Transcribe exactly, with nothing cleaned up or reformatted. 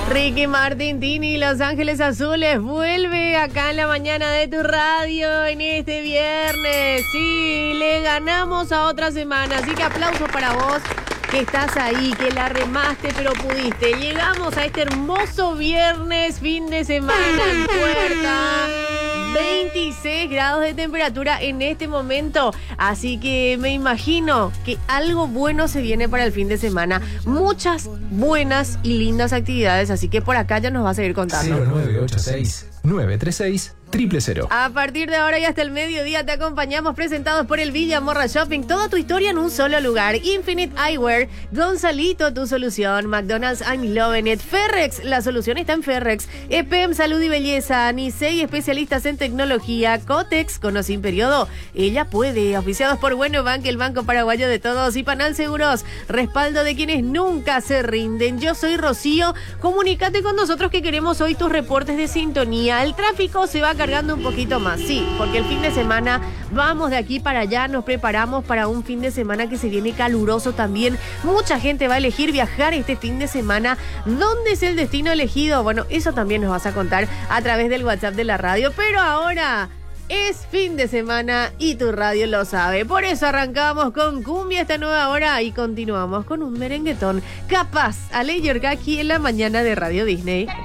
Ricky Martin, Tini, Los Ángeles Azules, vuelve acá en la mañana de tu radio en este viernes. Sí, le ganamos a otra semana, así que aplausos para vos que estás ahí, que la remaste pero pudiste. Llegamos a este hermoso viernes, fin de semana en puerta. veintiséis grados de temperatura en este momento, así que me imagino que algo bueno se viene para el fin de semana. Muchas buenas y lindas actividades, así que por acá ya nos va a seguir contando. cero nueve ocho seis, nueve tres seis, cero cero cero. A partir de ahora y hasta el mediodía te acompañamos, presentados por el Villa Morra Shopping. Toda tu historia en un solo lugar. Infinite Eyewear, Gonzalito, tu solución. McDonald's, I'm loving it. Ferrex, la solución está en Ferrex. E P E M, salud y belleza. Nisei, especialistas en tecnología. Cotex, con o sin periodo. Ella puede. Oficiados por Bueno Bank, el banco paraguayo de todos. Y Panal Seguros, respaldo de quienes nunca se rinden. Yo soy Rocío. Comunícate con nosotros que queremos hoy tus reportes de sintonía. El tráfico se va a cargando un poquito más, sí, porque el fin de semana vamos de aquí para allá, nos preparamos para un fin de semana que se viene caluroso también. Mucha gente va a elegir viajar este fin de semana. ¿Dónde es el destino elegido? Bueno, eso también nos vas a contar a través del WhatsApp de la radio, pero ahora es fin de semana y tu radio lo sabe. Por eso arrancamos con cumbia esta nueva hora y continuamos con un merenguetón capaz a York aquí en la mañana de Radio Disney.